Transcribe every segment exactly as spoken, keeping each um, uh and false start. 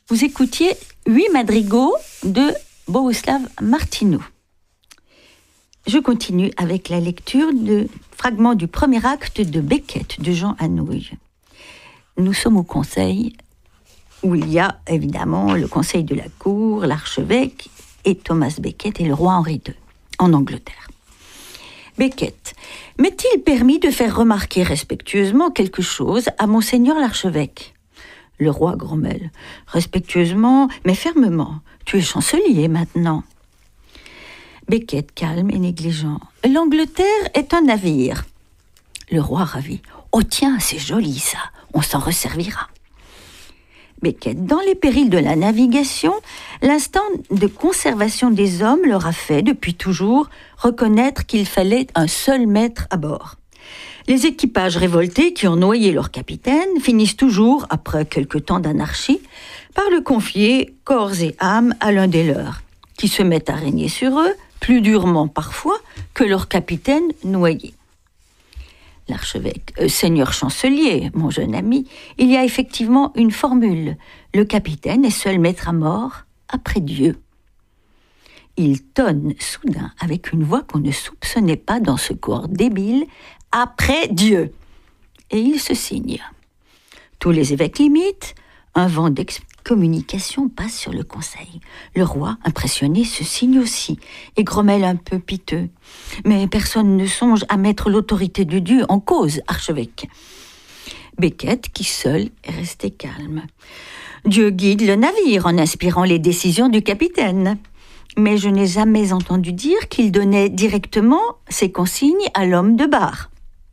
Vous écoutiez huit madrigaux de Bohuslav Martineau. Je continue avec la lecture de fragments du premier acte de Beckett de Jean Anouilh. Nous sommes au conseil où il y a évidemment le conseil de la cour, l'archevêque et Thomas Becket et le roi Henri deux en Angleterre. Becket, m'est-il permis de faire remarquer respectueusement quelque chose à monseigneur l'archevêque ? Le roi grommelle. Respectueusement, mais fermement. Tu es chancelier maintenant. Becket, calme et négligent. L'Angleterre est un navire. Le roi ravi. Oh tiens, c'est joli ça. On s'en resservira. Becket, dans les périls de la navigation, l'instinct de conservation des hommes leur a fait, depuis toujours, reconnaître qu'il fallait un seul maître à bord. Les équipages révoltés qui ont noyé leur capitaine finissent toujours, après quelque temps d'anarchie, par le confier corps et âme à l'un des leurs, qui se met à régner sur eux, plus durement parfois que leur capitaine noyé. L'archevêque, euh, seigneur chancelier, mon jeune ami, il y a effectivement une formule. Le capitaine est seul maître à mort après Dieu. Il tonne soudain avec une voix qu'on ne soupçonnait pas dans ce corps débile, après Dieu. Et il se signe. Tous les évêques l'imitent. Un vent d'excommunication passe sur le conseil. Le roi, impressionné, se signe aussi et grommelle un peu piteux. Mais personne ne songe à mettre l'autorité de Dieu en cause, archevêque. Becket, qui seul est resté calme. Dieu guide le navire en inspirant les décisions du capitaine. Mais je n'ai jamais entendu dire qu'il donnait directement ses consignes à l'homme de barre.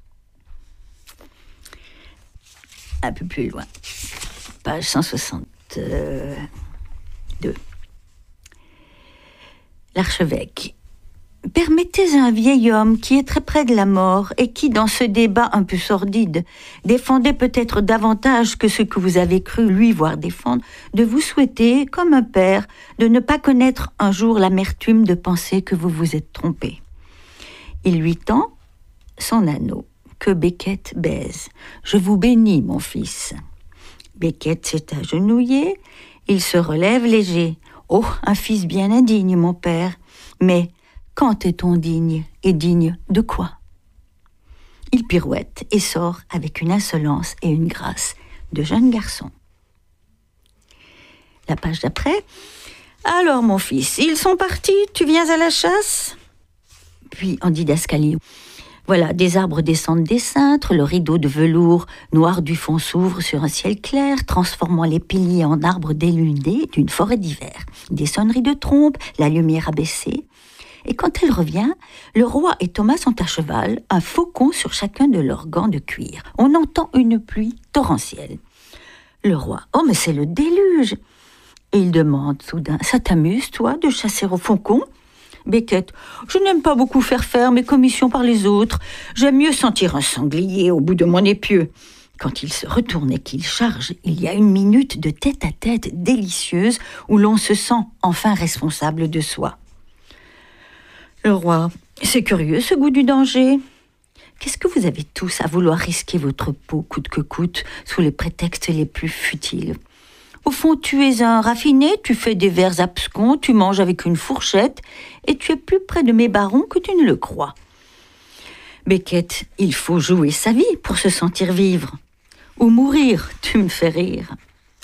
Un peu plus loin, page cent soixante-deux. L'archevêque. Permettez à un vieil homme qui est très près de la mort et qui, dans ce débat un peu sordide, défendait peut-être davantage que ce que vous avez cru lui voir défendre, de vous souhaiter, comme un père, de ne pas connaître un jour l'amertume de penser que vous vous êtes trompé. Il lui tend son anneau, que Becket baise. Je vous bénis, mon fils. Becket s'est agenouillé, il se relève léger. Oh, un fils bien indigne, mon père. Mais quand est-on digne? Et digne de quoi? Il pirouette et sort avec une insolence et une grâce de jeune garçon. La page d'après. Alors, mon fils, ils sont partis, tu viens à la chasse? Puis, en didascalie. Voilà, des arbres descendent des cintres, le rideau de velours noir du fond s'ouvre sur un ciel clair, transformant les piliers en arbres délunés d'une forêt d'hiver. Des sonneries de trompe, la lumière abaissée. Et quand elle revient, le roi et Thomas sont à cheval, un faucon sur chacun de leurs gants de cuir. On entend une pluie torrentielle. Le roi, oh mais c'est le déluge. Et il demande soudain, ça t'amuse toi de chasser au faucon? Becket, je n'aime pas beaucoup faire faire mes commissions par les autres. J'aime mieux sentir un sanglier au bout de mon épieu. Quand il se retourne et qu'il charge, il y a une minute de tête-à-tête délicieuse où l'on se sent enfin responsable de soi. Le roi, c'est curieux ce goût du danger. Qu'est-ce que vous avez tous à vouloir risquer votre peau coûte que coûte sous les prétextes les plus futiles? Au fond, tu es un raffiné, tu fais des vers abscons, tu manges avec une fourchette, et tu es plus près de mes barons que tu ne le crois. Becket, il faut jouer sa vie pour se sentir vivre. Ou mourir, tu me fais rire.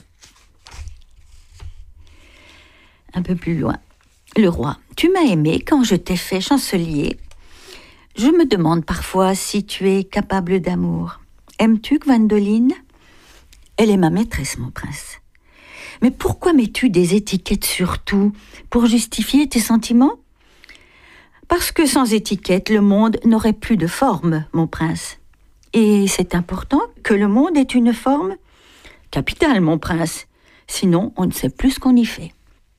Un peu plus loin. Le roi, tu m'as aimé quand je t'ai fait chancelier. Je me demande parfois si tu es capable d'amour. Aimes-tu Gwendoline? Elle est ma maîtresse, mon prince. Mais pourquoi mets-tu des étiquettes sur tout? Pour justifier tes sentiments? Parce que sans étiquette, le monde n'aurait plus de forme, mon prince. Et c'est important que le monde ait une forme? Capital, mon prince. Sinon, on ne sait plus ce qu'on y fait.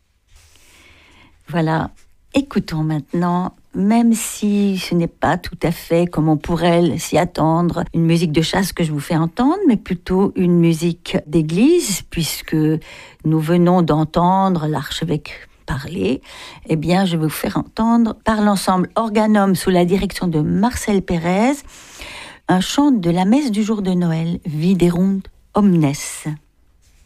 Voilà, écoutons maintenant, même si ce n'est pas tout à fait comme on pourrait s'y attendre, une musique de chasse que je vous fais entendre, mais plutôt une musique d'église, puisque nous venons d'entendre l'archevêque parler, eh bien je vais vous faire entendre par l'ensemble Organum sous la direction de Marcel Pérez, un chant de la messe du jour de Noël, Viderunt omnes.